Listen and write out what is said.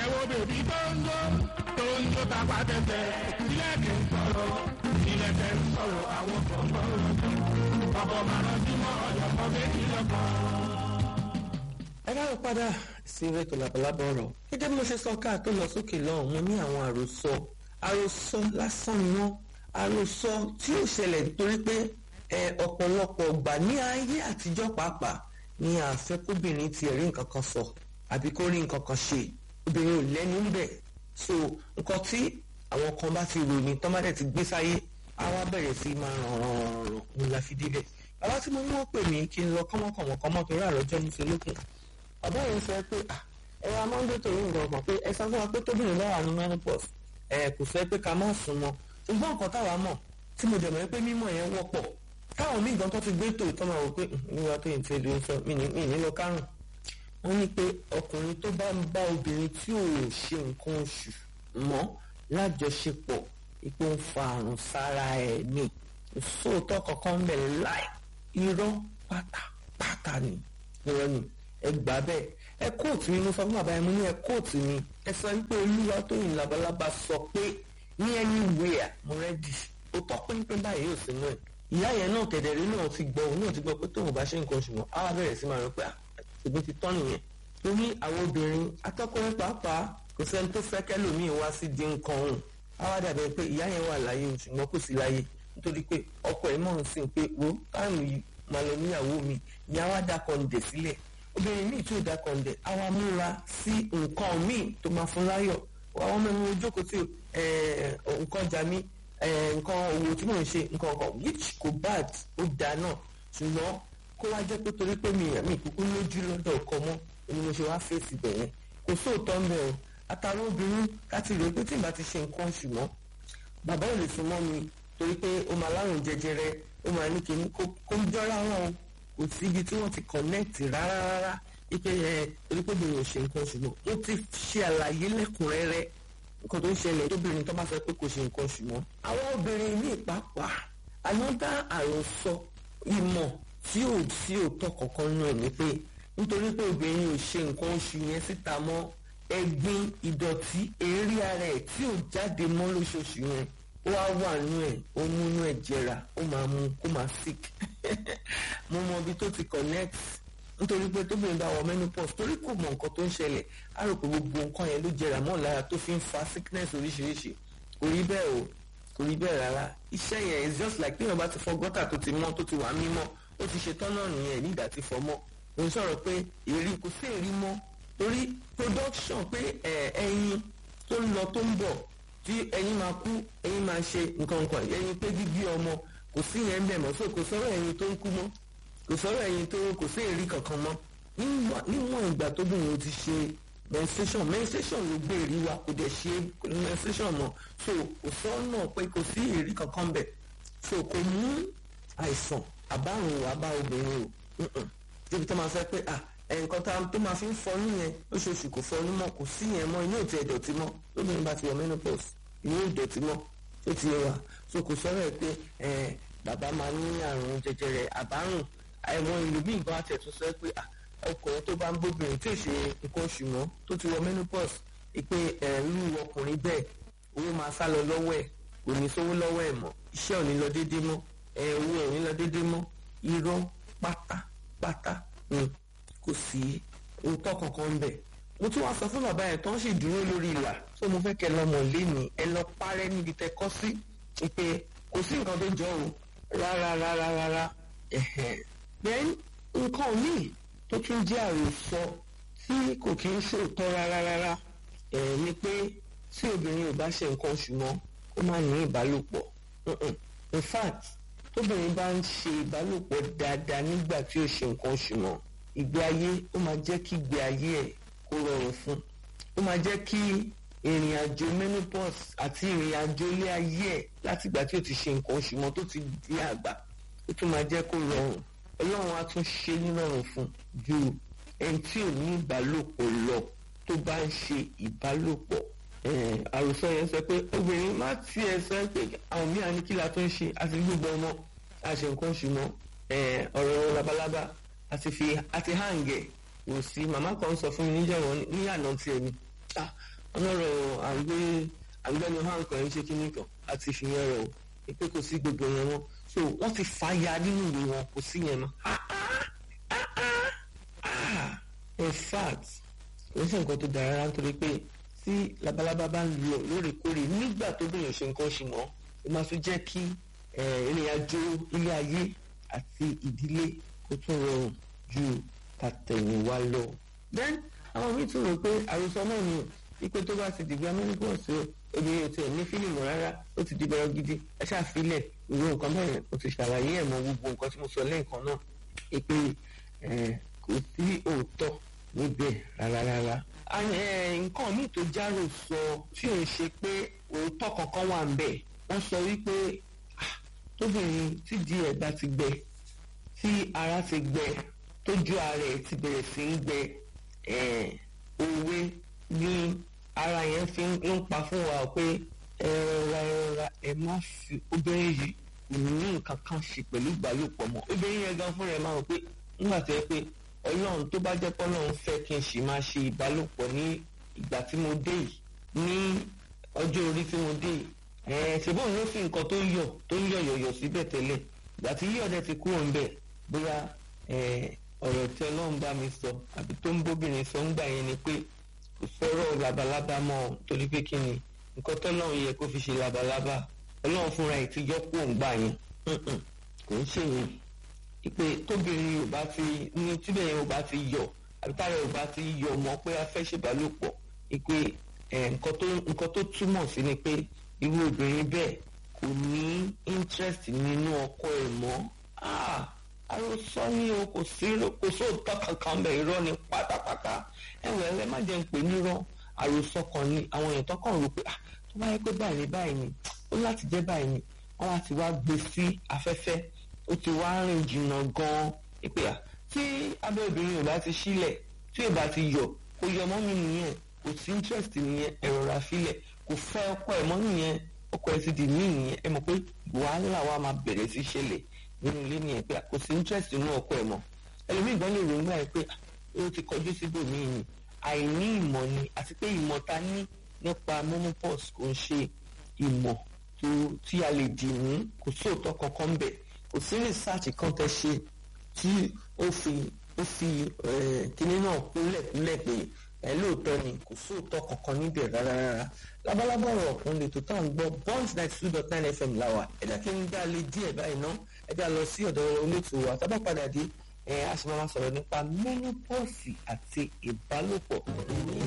ẹ wo bèbí tó ń jó tapá tẹ́tẹ́ ilẹ̀kẹ̀ ń sọ̀rọ̀ ilẹ̀kẹ̀ ń sọ̀rọ̀ àwọn kọ̀ọ̀kan ọkọ̀ máa rántí mọ́ ọ̀yọ̀kọ̀ méjì lọ́kàn. ẹ dáhùn padà sí ètò Labalábá ọ̀rọ̀ gẹ́gẹ́ bí mo ṣe sọ ká tó lọ sókè lọ́hùn mo ní àwọn àròsọ lásán ni wọ́n àròsọ tí ò ṣẹlẹ̀ nítorí pé ọ̀pọ̀lọpọ̀ gbà ní ayé àtijọ́ pàápàá ni àfẹ́kóbìnrin ti rí nǹkan kan sọ àbí kó rí nǹkan kan ṣe obìnrin ò lẹ́nu ń bẹ̀ so nǹkan tí àwọn kan bá ti ròyìn tán bá dẹ̀ ti gbé sáyé á wá bẹ̀rẹ̀ sí máa ràn ní la fi débẹ̀ bàbá tí mo ní wọ́n pè mí kí n lọ kọ́mọ́kọ̀mọ́ torí àròjọ́ ní solókun bàbá yẹn sọ pé ẹ̀rọ amọ́ndé torí nǹkan kan pé ẹ sọ fún wa pé tóbìnrin bá wà ní menopause kò sọ pé ká má sùn mọ́ ṣùgbọ́n nǹkan táwa mọ̀ tí mo dẹ̀ mọ̀ pé mímọ̀ yẹn wọ́pọ̀ káwọn míì gan tó ti gbé tó ìtọ́ máa wò pé níwá tó yìí ti lè sọ mí ní lọ kárùn wọ́n ní pé ọkùnrin tó bá ń bá obìnrin tí ò ṣe nǹkan oṣù mọ́ lájọṣepọ̀ ipò ń fa àrùn sára ẹ̀ ní ìsóòótọ́ kankan bẹ̀ láì irọ́ pátápátá ni irọ́ ni ẹ gbà bẹ́ẹ̀ ẹ kóòtù mi mo sọ fún bàbá yẹn mo ní ẹ kóòtù mi ẹ sọ wípé Olúwatóyìn Labalábá sọ pé ní anywhere mo rẹ́dì ó tọ́ pínpín báyìí ò sí mọ́ ẹ̀ ìyá yẹn náà kẹ̀dẹ̀rí náà ti gbọ́ òun náà ti gbọ́ pé tóun bá ṣe nǹkan oṣù mọ́ á wá bẹ̀rẹ̀ sí máa rò pé ìgbín ti tọ́ nìyẹn torí àwọn obìnrin atọ́kùnrin pàápàá kò sẹ́ni tó fẹ́ kẹ́lòmíì wá sí di nǹkan òun á wá dàbẹ̀ pé ìyá yẹn wà láyé ṣùgbọ́n kò sí láyé nítorí pé ọkọ ẹ̀ mọ̀ ń sìn pé wo táìmù yìí máa lọ níyàwó mi ìyá wa dá kọ̀ǹdẹ̀ sílẹ̀ obìnrin míì tí ò dá kọ̀ǹdẹ̀ á wá múra sí nǹkan míì tó máa fún láyọ̀ àwọn ọmọ mi ojókòó tí nǹkan jà mí nǹkan owó tí mò ń ṣe nǹkan ọkọ̀ which kò bad ó dáa náà ṣùgbọ́n kó wá jẹ́ pé torí pé mi kúkú lójú lọ́dọ̀ ọkọ mọ́ ni mo ṣe wá fèsì bẹ̀yẹn kò sóòótọ́ ń bẹ̀ o àtàwọn obìnrin láti rò pé tí ìgbà ti ṣe nǹkan oṣù mọ́ bàbá ò lè sún mọ́ mi torí pé ó máa lárùn jẹjẹrẹ ó máa ní kíní kó ń jọ́ra wọn kò sí ibi tí wọ́n ti connect rárá wípé torí pé obìnrin ò ṣe nǹkan oṣù mọ́ ó ti ṣe àlàyé lẹ́kùnrẹ́rẹ́ nǹkan tó ń ṣẹlẹ̀ tóbìnrin tó bá fẹ́ pé kò ṣe nǹkan oṣù mọ́ àwọn obìnrin ní ìpápá àyọ̀dá àròsọ ìmọ̀ tí ò sí òótọ́ kankan náà ni pé nítorí pé obìnrin ò ṣe nǹkan oṣù yẹn síta mọ́ ẹ̀gbin ìdọ̀tí èérí ara ẹ̀ tí ò jáde mọ́ lóṣooṣù yẹn ó wá wà nú ẹ̀ ó múnú ẹ̀ jẹrà ó máa mú kó máa sick mo mọ ibi tó ti connect nítorí pé tóbìnrin bá wọ menopause torí kò mọ nǹkan tó ń ṣẹlẹ̀ á rò pé gbogbo nǹkan yẹn ló jẹrà mọ́ lára tó fi ń fa sickness oríṣiríṣi kò rí bẹ́ẹ̀ o kò rí bẹ́ẹ̀ rárá iṣẹ́ yẹn is just like téèyàn bá ti fọ gọ́tà tó ti mọ́ tó ti wà mímọ́ ó ti ṣe tọ́nà nìyẹn nígbà tí fọ mọ́ òun sọ̀rọ̀ pé èrí kò sí èrí mọ́ torí production pé ẹyin tó ń lọ tó ń bọ̀ tí ẹyin máa kú ẹyin máa ṣe nǹkan ẹyin pé gbígbé ọmọ kò sí yẹn ń bẹ̀ mọ́ so kò sọ̀rọ̀ ẹyin tó ń kú mọ́ kò sọ̀rọ̀ ẹyin tó kò sí èrí kankan mọ́ níwọ̀n ìgbà tóbìnrin ti ṣe menstruation ló gbé èrí wa kò dẹ̀ ṣe menstruation mọ́ so kò sọ́nà pé kò sí èrí kankan bẹ̀ so kò mú àìsàn àbárùn wà bá obìnrin o débi tó máa fẹ́ pé nǹkan tó máa fi ń fọnú yẹn lóṣooṣù kò fọnú mọ́ kò sí yẹn mọ́ inú ìtì ẹ̀dọ̀tí mọ́ lóbìnrin bá ti wọ menopause inú ìdọ̀tí mọ́ tó ti yẹ wa so kò sọ̀rọ̀ ẹ̀ pé bàbá máa ní àrùn jẹjẹrẹ àbárùn àwọn ìlú bí nǹkan àtẹ̀tún sọ pé ọkùnrin tó bá ń bóbìnrin tí ì ṣe nǹkan oṣù mọ́ tó ti wọ menopause pé irú ọkùnrin bẹ́ẹ̀ owó máa sá lọ lọ́wọ́ ẹ̀ kò ní sówó lọ́wọ́ ẹ̀ mọ́ iṣẹ́ ò ní lọ déédéé mọ́ owó ò ní lọ déédéé mọ́ irọ́ pátápátá ni kò sí òótọ́ kankan ń bẹ̀. mo tún wá sọ fún bàbá yẹn tó ń sì dúró lórí ìlà tó mo fẹ́ kẹ́ lọ́mọ léni ẹ lọ parẹ́ níbi tẹ́ kọ́ sí pé kò sí nǹkan tó jọ o rárá then nǹkan míì tó tún jẹ́ àròsọ tí kò kí ń ṣòótọ́ rárá ni pé tí obìnrin ò bá ṣe nǹkan oṣù mọ́ ó máa ní ìbálòpọ̀ in fact tóbìnrin bá ń ṣe ìbálòpọ̀ dáadáa nígbà tí ó ṣe nǹkan oṣù mọ́ ìgbé ayé ó máa jẹ́ kí ìgbé ayé ẹ̀ kó rọrùn fún ó máa jẹ́ kí ìrìn àjò menopause àti ìrìn àjò ilé ayé ẹ̀ láti ìgbà tí ó ti ṣe nǹkan oṣù mọ́ tó ti di àgbà ó tún máa jẹ́ kó rọrùn ọlọ́run á tún ṣe nírọ̀rùn fún ju ẹni tí ò ní ìbálòpọ̀ lọ tó bá ń ṣe ìbálòpọ̀ àròsọ yẹn sọ pé obìnrin má tiẹ̀ sọ pé àwọn míì àní kí la tó ń ṣe àti gbogbo ọmọ àṣẹ nǹkan oṣù mọ́ ọ̀rọ̀ labalábá àti hàǹgẹ̀ kò sí màmá kan sọ fún mi níjọ́ wọn ní àná tiẹ̀ ni ọlọ́rọ̀ àgbẹ̀ni hànkàn ẹ̀ ń ṣe kíní kan àti ìfìyàn rẹ̀ o pé kò sí gbogbo yẹn wọn so wọ́n ti fà á ya nínú ìwé wọn kò sí yẹn mọ́ in fact kò sí nǹkan tó dára rárá nítorí pé tí labalábá bá ń lọ lóòrèkóòrè nígbà tó bẹ̀rẹ̀ ṣe nǹkan ṣe mọ́ ó máa tún jẹ́ kí ìrìn àjò ilé ayé àti ìdílé kó tún rọrùn ju tàtẹ̀yìnwá lọ. then àwọn míì tún rò pé àròsọ náà ni ipe tó bá ti dìgbà menopause obìnrin ò tiẹ̀ ní fílìmù rárá ó ti di bẹ̀rẹ̀ gidi ẹ ṣàfilẹ̀ ìwé nǹkan bẹ́ẹ̀ o ti ṣàlàyé ẹ̀ mọ́ gbogbo nǹkan tí mo sọ lẹ́ẹ̀kan náà pé kò sí òótọ́ níbẹ̀ rárá. nǹkan míì tó járò sọ tí ò ń ṣe pé òótọ́ kankan wà ń bẹ̀ wọ́n sọ wípé tóbìnrin tí di ẹ̀ bá ti gbẹ tí ara ti gbẹ tójú ara ẹ̀ ti bẹ̀rẹ̀ sí ń gbẹ òwe ní ara yẹn fi ń pa fún wa pé ẹ̀rọra ẹ má fi obìnrin yìí kò ní nǹkan kan ṣe pẹ̀lú ìbálòpọ̀ mọ́ obìnrin yẹn gan fúnra ẹ̀ máa rò pé nígbà tó yẹ pé ọlọ́run tó bá jẹ́ pé ọlọ́run fẹ́ kí n sì máa ṣe ìbálòpọ̀ ní ìgbà tí mo dé yìí ní ọjọ́ orí tí mo dé yìí ṣùgbọ́n ló fi nǹkan tó ń yọ̀ yọ̀yọ̀ síbẹ̀ tẹ́lẹ̀ ìgbà tí yíyọ̀ dẹ̀ ti kúrò ń bẹ̀ bóyá ọ̀rọ̀ tí ọlọ́run bá mi sọ àbí tó ń bóbìnrin sọ ń gbà yẹn ni pé kò sọ̀rọ̀ labalábá mọ́ torí pé kí ni nǹkan tọ́lọ́run yẹ kó fi ṣe labalábá ọlọ́run fúnra ẹ̀ ti yọ kó ń gbà yẹn kò ń ṣe yẹn ìpè tóbìnrin ò bá ti ní tíbẹ̀ yẹn ò bá ti yọ àbí tára ò bá ti yọ mọ́ pé a fẹ́ ṣèbálòpọ̀ ìpè nǹkan tó túmọ̀ sí ni pé irú obìnrin bẹ́ẹ̀ kò ní interest nínú ọkọ ẹ̀ mọ́ àròsọ ni o kò sóòótọ́ kankan bẹ̀ irọ́ ni pátápátá ẹ̀wẹ̀ ẹ má jẹ́ ń pè nírọ́ àròsọ kan ni àwọn èèyàn tó kàn rò pé tó bá yẹ pé báyìí ni ó láti jẹ́ báyìí ni wọ́n láti wá gbé sí afẹ́fẹ́ ó ti wá rìn jìnnà gan-an ìpè tí abẹ́ obìnrin ò bá ti sílẹ̀ tí ò bá ti yọ kò yọ mọ́ mi nìyẹn kò sí interest nìyẹn ẹ̀rọ ra sílẹ̀ kò fẹ́ ọkọ ẹ̀ mọ́ nìyẹn ọkọ ẹ̀ ti di mí nìyẹn ẹ mọ̀ pé wàhálà wa máa bẹ̀rẹ̀ sí ṣẹlẹ̀ nínú ilé nìyẹn pé kò sí interest nínú ọkọ ẹ̀ mọ́ ẹlòmíì gan lè rò nígbà yẹn pé ó ti kọjú síbòmíì ni àìní ìmọ̀ ni àti pé ìmọ̀ ta ní nípa menopause kò ń ṣe ìmọ̀ tí a lè dì mú kò sí òótọ́ kankan bẹ̀ kò sí research kan tẹ́ ṣe tí ó fi kinní náà kúnlẹ̀ pé lóòótọ́ ni kò sí òótọ́ kankan níbẹ̀ rárá labalábá ọ̀rọ̀ ọ̀kan lè tó tá à ń gbọ́ Bond 92.9 FM láwà ẹ̀dá kí n dá lé díẹ̀ báyìí ná ẹ̀dá lọ sí ọ̀dọ̀ olóòtú wa tá bá padà dé a sì máa sọ̀rọ̀ nípa menopause àti ìbálòpọ̀.